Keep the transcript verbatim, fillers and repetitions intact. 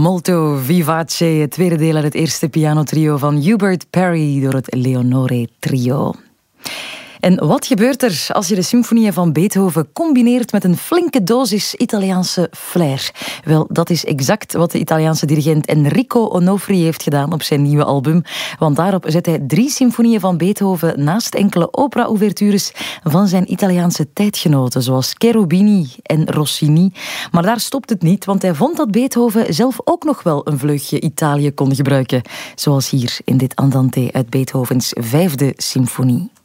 Molto vivace, het tweede deel uit het eerste pianotrio van Hubert Parry door het Leonore Trio. En wat gebeurt er als je de symfonieën van Beethoven combineert met een flinke dosis Italiaanse flair? Wel, dat is exact wat de Italiaanse dirigent Enrico Onofri heeft gedaan op zijn nieuwe album. Want daarop zet hij drie symfonieën van Beethoven naast enkele opera-ouvertures van zijn Italiaanse tijdgenoten, zoals Cherubini en Rossini. Maar daar stopt het niet, want hij vond dat Beethoven zelf ook nog wel een vleugje Italië kon gebruiken. Zoals hier in dit Andante uit Beethovens vijfde symfonie.